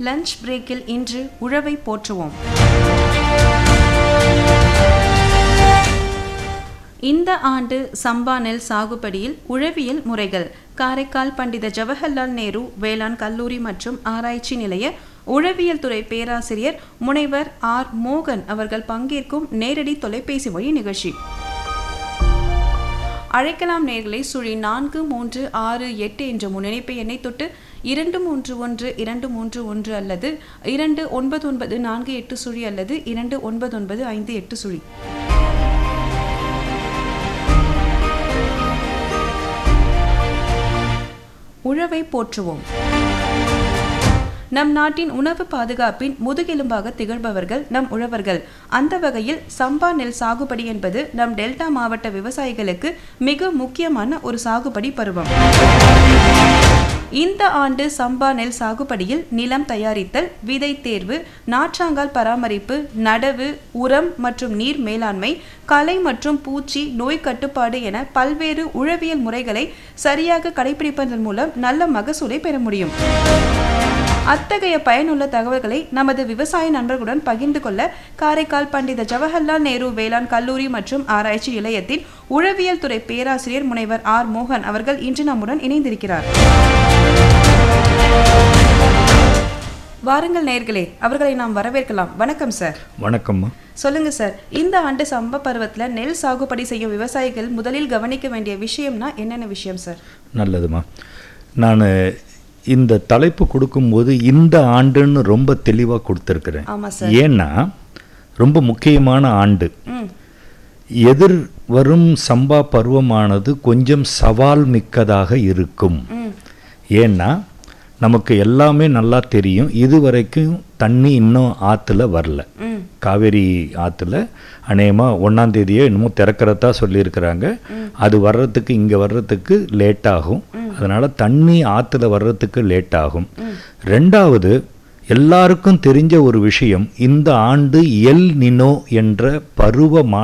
Lunch பிரேக்கில் இன்று உழவை போற்றுவோம். இந்த ஆண்டு சம்பா நெல் சாகுபடியில் உழவியல் முறைகள். காரைக்கால் பண்டித ஜவஹர்லால் நேரு வேளாண் கல்லூரி மற்றும் ஆராய்ச்சி நிலைய உழவியல் துறை பேராசிரியர் முனைவர் ஆர் மோகன் அவர்கள் பங்கேற்கும் நேரடி தொலைபேசி வழி நிகழ்ச்சி. அழைக்கலாம் நேர்களை சுழி 4368 என்ற முன்னிணைப்பு எண்ணை தொட்டு 231 அல்லது 2994 சுழி அல்லது 2995 சுழி. உழவை போற்றுவோம். நம் நாட்டின் உணவு பாதுகாப்பின் முதுகெலும்பாக திகழ்பவர்கள் நம் உழவர்கள். அந்த வகையில் சம்பா நெல் சாகுபடி என்பது நம் டெல்டா மாவட்ட விவசாயிகளுக்கு மிக முக்கியமான ஒரு சாகுபடி பருவம். இந்த ஆண்டு சம்பா நெல் சாகுபடியில் நிலம் தயாரித்தல், விதை தேர்வு, நாற்றாங்கால் பராமரிப்பு, நடவு, உரம் மற்றும் நீர் மேலாண்மை, களை மற்றும் பூச்சி, நோய் கட்டுப்பாடு என பல்வேறு உழவியல் முறைகளை சரியாக கடைபிடிப்பதன் மூலம் நல்ல மகசூலை பெற முடியும். அத்தகைய பயனுள்ள தகவல்களை நமது விவசாய நண்பர்களுடன் பகிர்ந்து கொள்ள காரைக்கால் பண்டித ஜவஹர்லால் நேரு வேளாண் கல்லூரி மற்றும் ஆராய்ச்சி நிலையத்தின் உழவியல் துறை பேராசிரியர் முனைவர் ஆர் மோகன் அவர்கள் இன்று நம்முடன் இணைந்திருக்கிறார். வாருங்கள் நேயர்களே, அவர்களை நாம் வரவேற்கலாம். வணக்கம் சார். வணக்கம்மா. சொல்லுங்க சார், இந்த ஆண்டு சம்பா பருவத்தில் நெல் சாகுபடி செய்யும் விவசாயிகள் முதலில் கவனிக்க வேண்டிய விஷயம்னா என்னென்ன விஷயம் சார்? நல்லதுமா. நான் இந்த தலைப்பு கொடுக்கும்போது இந்த ஆண்டுன்னு ரொம்ப தெளிவாக கொடுத்துருக்குறேன். ஏன்னா ரொம்ப முக்கியமான ஆண்டு. எதிர் வரும் சம்பா பருவமானது கொஞ்சம் சவால் மிக்கதாக இருக்கும். ஏன்னா நமக்கு எல்லாமே நல்லா தெரியும், இதுவரைக்கும் தண்ணி இன்னும் ஆற்றுல வரல. காவேரி ஆற்றுல அநேகமாக 1ஆம் தேதியோ என்னமோ திறக்கிறதா சொல்லியிருக்கிறாங்க. அது வர்றதுக்கு இங்கே வர்றதுக்கு லேட் ஆகும். அதனால் தண்ணி ஆற்றுல வர்றதுக்கு லேட் ஆகும். ரெண்டாவது, எல்லாருக்கும் தெரிஞ்ச ஒரு விஷயம், இந்த ஆண்டு எல் நினோ என்ற பருவ